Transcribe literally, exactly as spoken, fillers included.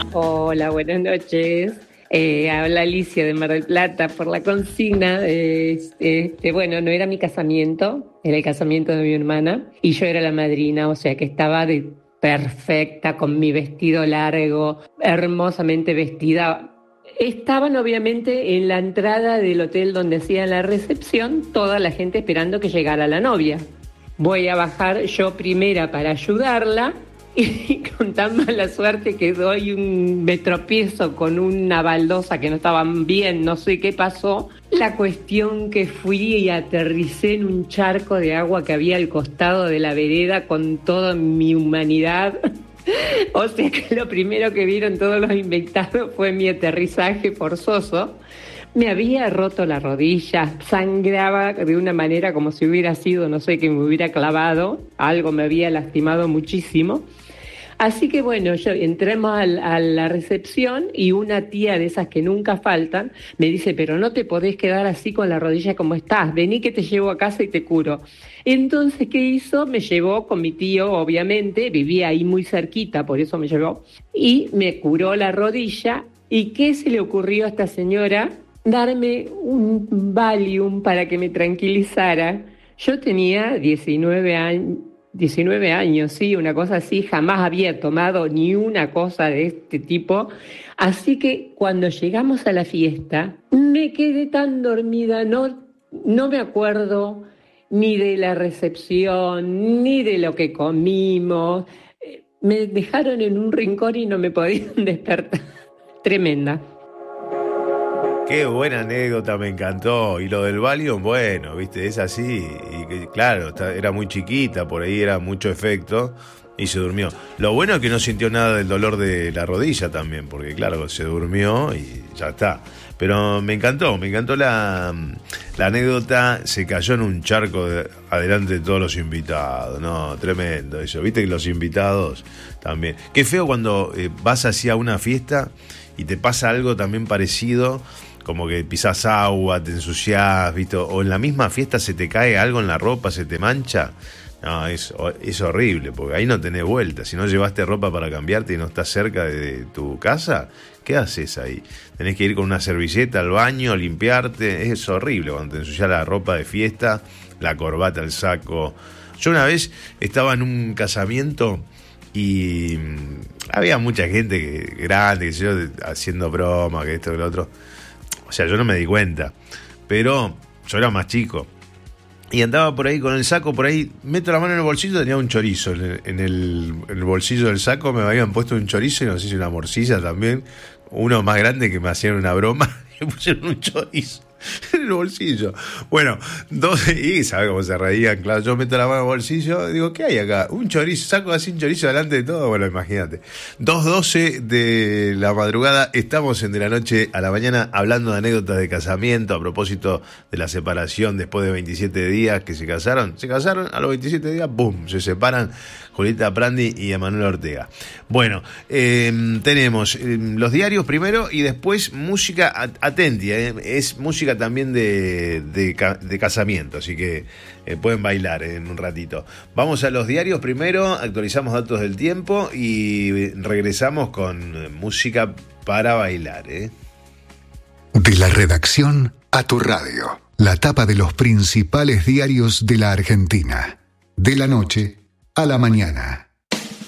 Hola, buenas noches. Eh, habla Alicia de Mar del Plata por la consigna. Eh, este, bueno, no era mi casamiento, era el casamiento de mi hermana y yo era la madrina, o sea que estaba de perfecta con mi vestido largo, hermosamente vestida. Estaban obviamente en la entrada del hotel donde hacían la recepción, toda la gente esperando que llegara la novia. Voy a bajar yo primera para ayudarla. Y con tan mala suerte que doy un, me tropiezo con una baldosa que no estaba bien, no sé qué pasó. La cuestión que fui y aterricé en un charco de agua que había al costado de la vereda con toda mi humanidad. O sea que lo primero que vieron todos los invitados fue mi aterrizaje forzoso. Me había roto la rodilla, sangraba de una manera como si hubiera sido, no sé, que me hubiera clavado, algo me había lastimado muchísimo. Así que bueno, yo entremos a la, a la recepción y una tía de esas que nunca faltan me dice, pero no te podés quedar así con la rodilla como estás, vení que te llevo a casa y te curo. Entonces, ¿qué hizo? Me llevó con mi tío, obviamente, vivía ahí muy cerquita, por eso me llevó, y me curó la rodilla. ¿Y qué se le ocurrió a esta señora? Darme un Valium para que me tranquilizara. Yo tenía diecinueve años, diecinueve años, sí, una cosa así, jamás había tomado ni una cosa de este tipo. Así que cuando llegamos a la fiesta, me quedé tan dormida, no, no me acuerdo ni de la recepción, ni de lo que comimos. Me dejaron en un rincón y no me podían despertar. Tremenda. Qué buena anécdota, me encantó. Y lo del Valium, bueno, viste, es así. Y que, claro, era muy chiquita, por ahí era mucho efecto y se durmió. Lo bueno es que no sintió nada del dolor de la rodilla también, porque claro, se durmió y ya está. Pero me encantó, me encantó la, la anécdota. Se cayó en un charco de, adelante de todos los invitados. No, tremendo eso. Viste que los invitados también. Qué feo cuando eh, vas hacia una fiesta y te pasa algo también parecido, como que pisás agua, te ensuciás, ¿viste? O en la misma fiesta se te cae algo en la ropa, se te mancha. No, es, es horrible, porque ahí no tenés vuelta. Si no llevaste ropa para cambiarte y no estás cerca de tu casa, ¿qué haces ahí? Tenés que ir con una servilleta al baño, limpiarte. Es horrible cuando te ensuciás la ropa de fiesta, la corbata, el saco. Yo una vez estaba en un casamiento y había mucha gente que, grande, que yo, haciendo broma, que esto, que lo otro. O sea, yo no me di cuenta, pero yo era más chico. Y andaba por ahí con el saco, por ahí, meto la mano en el bolsillo, tenía un chorizo. En el, en el, en el bolsillo del saco me habían puesto un chorizo y no sé si una morcilla también. Uno más grande que me hacían una broma y me pusieron un chorizo en el bolsillo. Bueno, dos, y ¿sabes cómo se reían? Claro, yo meto la mano en el bolsillo, digo, ¿qué hay acá? Un chorizo, saco así un chorizo delante de todo. Bueno, imagínate. dos doce de la madrugada, estamos en De la Noche a la Mañana hablando de anécdotas de casamiento a propósito de la separación después de veintisiete días que se casaron. Se casaron, a los veintisiete días, ¡boom!, se separan Julieta Prandi y Emanuel Ortega. Bueno, eh, tenemos eh, los diarios primero y después música. Atenti, eh, es música también de, de, de casamiento, así que eh, pueden bailar en un ratito. Vamos a los diarios primero, actualizamos datos del tiempo y regresamos con música para bailar. ¿eh? De la redacción a tu radio, la tapa de los principales diarios de la Argentina. De la noche a la mañana.